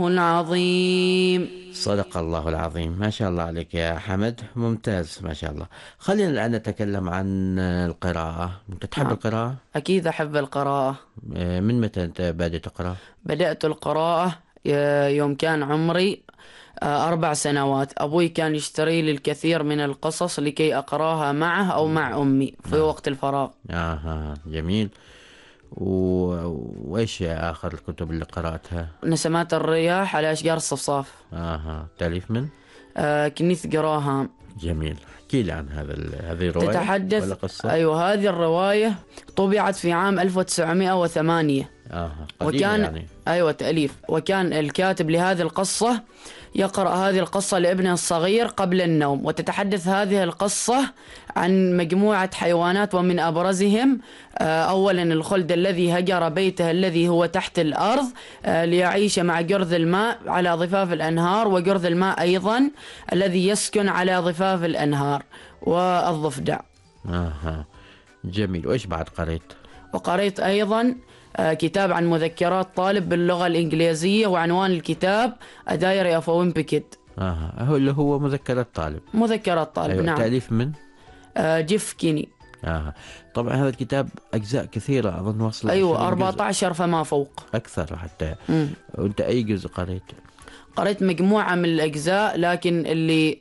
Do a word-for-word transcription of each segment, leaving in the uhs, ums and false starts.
العظيم. صدق الله العظيم. ما شاء الله عليك يا حمد، ممتاز ما شاء الله. خلينا الآن نتكلم عن القراءة. أنت تحب نعم، القراءة؟ أكيد أحب القراءة. آه، من متى أنت بادئ تقرأ؟ بدأت القراءة آه، يوم كان عمري آه، أربع سنوات. أبوي كان يشتري لي الكثير من القصص لكي أقراها معه أو مع أمي في نعم. وقت الفراغ. آه جميل. و... وإيش آخر الكتب اللي قرأتها؟ نسمات الرياح على أشجار الصفصاف. آه تأليف من؟ آه، كنيث جراهام. جميل. احكي لي عن هذا ال... هذه رواية ولا تتحدث قصة؟ أيوة، هذه الرواية طبعت في عام ألف وتسعمائة وثمانية. آه قديمة وكان يعني. أيوة تأليف. وكان الكاتب لهذه القصة يقرأ هذه القصة لابنه الصغير قبل النوم. وتتحدث هذه القصة عن مجموعة حيوانات، ومن أبرزهم آه، أولا الخلد الذي هجر بيته الذي هو تحت الأرض آه، ليعيش مع جرذ الماء على ضفاف الأنهار، وجرذ الماء أيضا الذي يسكن على ضفاف الأنهار، والضفدع. آه جميل. وإيش بعد قريت؟ وقريت أيضا آه، كتاب عن مذكرات طالب باللغة الإنجليزية، وعنوان الكتاب A Diary of a Wimpy Kid. آه هو اللي هو مذكرات طالب. مذكرات طالب. أيوة. نعم. تأليف من؟ آه، جيف كيني. آه. طبعا هذا الكتاب أجزاء كثيرة أظن وصل أيوة أربعة عشر فما فوق. أكثر حتى. مم. وأنت أي جزء قريت؟ قريت مجموعة من الأجزاء، لكن اللي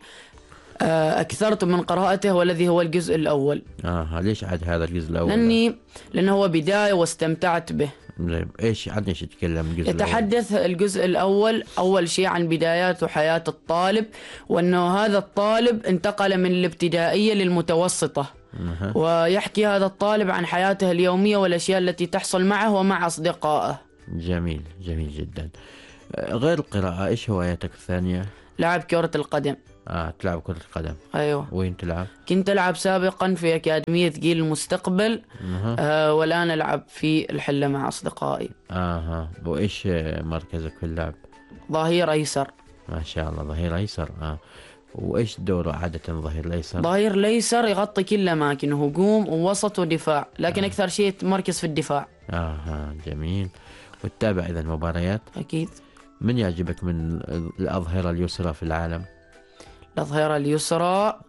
آه، أكثرت من قراءته والذي هو الجزء الأول. آه ليش عاد هذا الجزء الأول؟ لأني لأنه هو بداية واستمتعت به. إيش عن إيش يتكلم الجزء يتحدث الأول؟ الجزء الأول أول شيء عن بدايات وحياة الطالب، وأنه هذا الطالب انتقل من الابتدائية للمتوسطة. أه. ويحكي هذا الطالب عن حياته اليومية والأشياء التي تحصل معه ومع أصدقائه. جميل جميل جدا. غير القراءة إيش هواياتك الثانية؟ لعب كرة القدم. آه تلعب كرة القدم. أيوة. وين تلعب؟ كنت ألعب سابقا في أكاديمية جيل المستقبل. أه. آه والآن ألعب في الحلة مع أصدقائي. آه وإيش مركزك في اللعب؟ ظهير أيسر. ما شاء الله، ظهير أيسر. آه وإيش دوره عادة ظهير الأيسر؟ ظهير الأيسر يغطي كل الأماكن، هجوم ووسط ودفاع، لكن آه. أكثر شيء مركز في الدفاع. آه جميل. وتتابع إذا المباريات؟ أكيد. من يعجبك من الأظهرة اليسرى في العالم؟ الأظهرة اليسرى آه.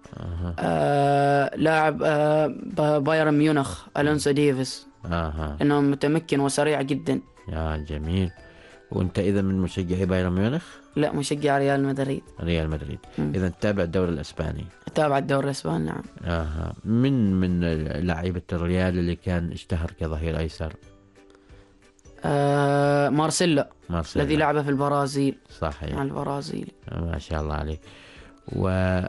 آه لاعب آه بايرن ميونخ ألونسو ديفيس. آه. إنه متمكن وسريع جدا. يا جميل. وأنت إذا من مشجعي بايرن ميونخ؟ لا، مشجع ريال مدريد. ريال مدريد. م. إذا تتابع الدوري الإسباني؟ أتابع الدوري الإسباني. نعم. آه. من من لعيبة الريال اللي كان اشتهر كظهير أيسر؟ آه مارسيلو. مارسيلو الذي لعب في البرازيل. صحيح. مع البرازيل. ما شاء الله عليك. و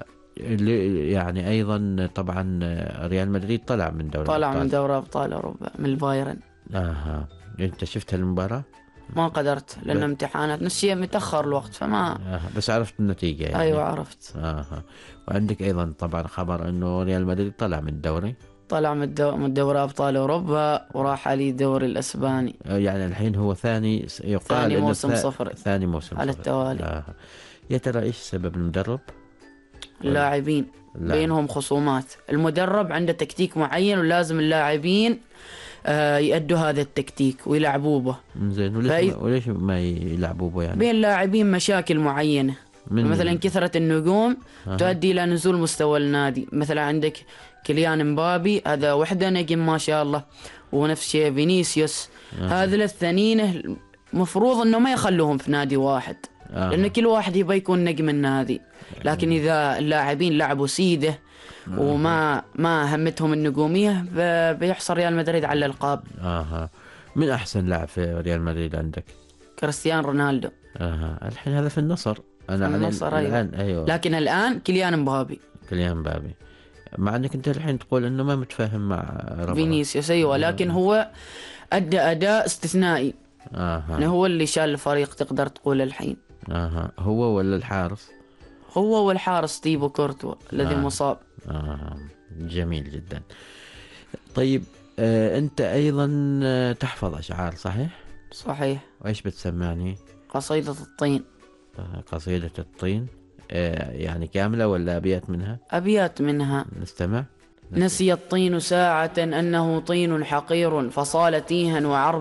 يعني أيضا طبعا ريال مدريد طلع من دوري طلع الأبطال. من دوري أبطال أوروبا من البايرن. آه. أنت شفت المباراة؟ ما قدرت لأن ب... امتحانات نسي متأخر الوقت فما. آه. بس عرفت النتيجة يعني. أيوة عرفت. آه. وعندك أيضا طبعا خبر أنه ريال مدريد طلع من الدوري. طلع من, الدو... من دوري أبطال أوروبا وراح عليه الدوري الأسباني. يعني الحين هو ثاني، يقال ثاني إنه موسم ثا... صفر ثاني موسم على صفر. التوالي. آه. يا ترى إيش سبب المدرب؟ اللاعبين لا. بينهم خصومات. المدرب عنده تكتيك معين ولازم اللاعبين آه يأدوا هذا التكتيك ويلعبوا به. زين. وليش فأي... ما... وليش ما يلعبوا به يعني؟ بين اللاعبين مشاكل معينة. من... مثلا كثرة النجوم آه. تؤدي إلى نزول مستوى النادي. مثلا عندك كيليان مبابي، هذا وحده نجم ما شاء الله، ونفس الشيء فينيسيوس. آه. هذول الثنين مفروض انه ما يخلوهم في نادي واحد. آه. لأن كل واحد يبغى يكون نجم النادي. لكن إذا اللاعبين لعبوا سيده آه. وما ما همتهم النجومية بيحصل ريال مدريد على الألقاب. آه. من أحسن لاعب في ريال مدريد عندك؟ كريستيانو رونالدو. آه. الحين هذا في النصر. أنا في النصر أيوة. أيوة. الآن أيوة. لكن الآن كيليان مبابي. كيليان مبابي. مع أنك أنت الحين تقول إنه ما متفاهم مع فينيسيوس. أيوة. لكن آه. هو أدى أداء استثنائي. آه. يعني هو اللي شال الفريق تقدر تقول الحين. آه. هو ولا الحارس؟ هو والحارس تيبو كورتوا الذي آه. مصاب. آه. جميل جدا. طيب آه أنت أيضا آه تحفظ أشعار صحيح؟ صحيح. وإيش بتسمعني؟ قصيدة الطين. آه قصيدة الطين. آه يعني كاملة ولا أبيات منها؟ أبيات منها. نستمع. نسي الطين ساعة أنه طين حقير، فصال تيها وعربد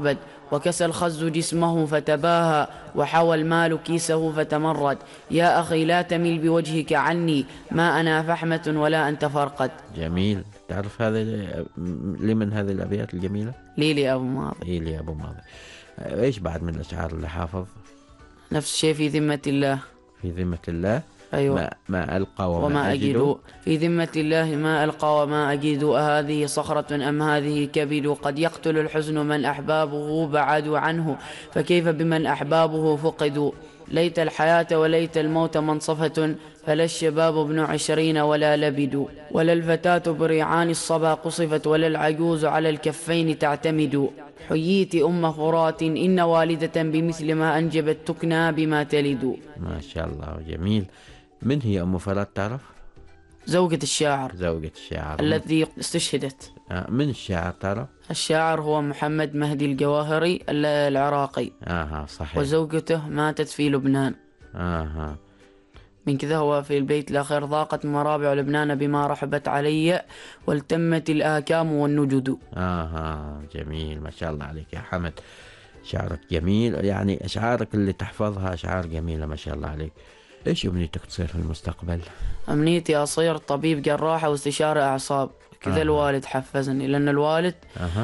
وكسى الخز جسمه فتباهى وحوى المال كيسه فتمرد. يا أخي لا تمل بوجهك عني، ما أنا فحمة ولا أنت فرقد. جميل. تعرف هذا لمن هذه الأبيات الجميلة؟ ليلي أبو ماضي. ليلي أبو ماضي. إيش بعد من الأشعار اللي حافظ؟ نفس الشيء في ذمة الله. في ذمة الله. أيوة. ما, ما ألقى وما, وما أجد. أجد في ذمة الله ما ألقى وما أجد. أهذه صخرة أم هذه كبد؟ قد يقتل الحزن من أحبابه بعدوا عنه، فكيف بمن أحبابه فقدوا. ليت الحياة وليت الموت منصفة، فلا الشباب ابن عشرين ولا لبد. ولا الفتاة بريعان الصبا قصفت، ولا العجوز على الكفين تعتمد. حييت أم فرات إن والدة بمثل ما أنجبت تكنى بما تلد. ما شاء الله جميل. من هي أم فرات تعرف؟ زوجة الشاعر. زوجة الشاعر الذي استشهدت. من الشاعر تعرف؟ الشاعر هو محمد مهدي الجواهري العراقي. آه صحيح. وزوجته ماتت في لبنان. آه. من كذا هو في البيت الأخير: ضاقت مرابع لبنان بما رحبت علي، والتمت الآكام والنجد. آه جميل. ما شاء الله عليك يا حمد، شعرك جميل، يعني أشعارك اللي تحفظها أشعار جميلة ما شاء الله عليك. إيش أمنيتك تصير في المستقبل؟ أمنيتي أصير طبيب جراح واستشاري أعصاب كذا. آه. الوالد حفزني، لأن الوالد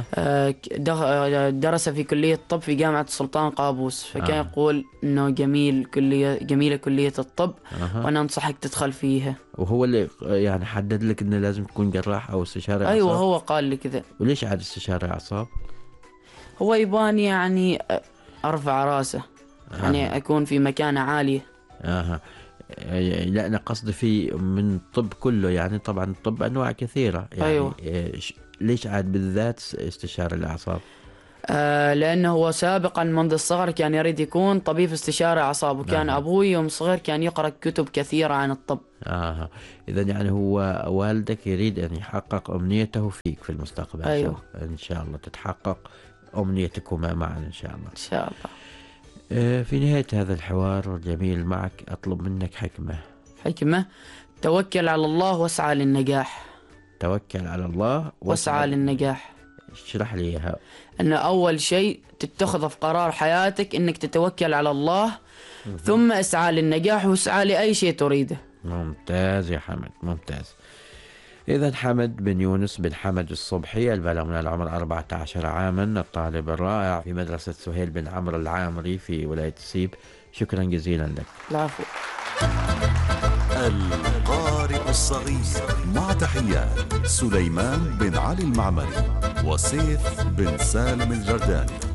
آه. درس في كلية الطب في جامعة السلطان قابوس، فكان آه. يقول إنه جميل كلية جميلة كلية الطب، آه. وأنا أنصحك تدخل فيها. وهو اللي يعني حدد لك إنه لازم تكون جراح أو استشاري أعصاب؟ أيوة هو قال لي كذا. وليش عاد استشاري أعصاب؟ هو يباني يعني أرفع راسه، آه. يعني أكون في مكانة عالية. آه. لا أنا قصدي في من الطب كله، يعني طبعا الطب أنواع كثيرة يعني. أيوة. ليش عاد بالذات استشاري الأعصاب؟ آه لأنه هو سابقا منذ الصغر كان يريد يكون طبيب استشاري أعصاب، وكان آه. أبوي يوم صغير كان يقرأ كتب كثيرة عن الطب. آه. إذا يعني هو والدك يريد أن يحقق أمنيته فيك في المستقبل. أيوة. إن شاء الله تتحقق أمنيتكما معا إن شاء الله. إن شاء الله. في نهاية هذا الحوار الجميل معك أطلب منك حكمة. حكمة: توكل على الله واسعى للنجاح. توكل على الله واسعى للنجاح. اشرح لي إياها. أن أول شيء تتخذ في قرار حياتك أنك تتوكل على الله، ثم اسعى للنجاح واسعى لأي شيء تريده. ممتاز يا حمد، ممتاز. إذا حمد بن يونس بن حمد الصبحي، البالغ من العمر أربعة عشر عاما، الطالب الرائع في مدرسة سهيل بن عمرو العامري في ولاية سيب، شكرا جزيلا لك. العفو. القارئ الصغير، مع تحيات سليمان بن علي المعمري وسيف بن سالم الجرداني.